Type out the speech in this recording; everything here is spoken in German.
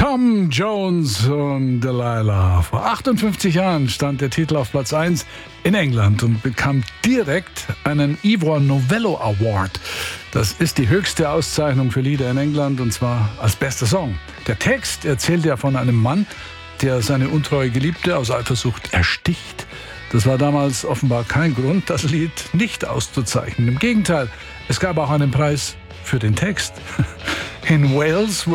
Tom Jones und Delilah. Vor 58 Jahren stand der Titel auf Platz 1 in England und bekam direkt einen Ivor Novello Award. Das ist die höchste Auszeichnung für Lieder in England, und zwar als bester Song. Der Text erzählt ja von einem Mann, der seine untreue Geliebte aus Eifersucht ersticht. Das war damals offenbar kein Grund, das Lied nicht auszuzeichnen. Im Gegenteil, es gab auch einen Preis für den Text. In Wales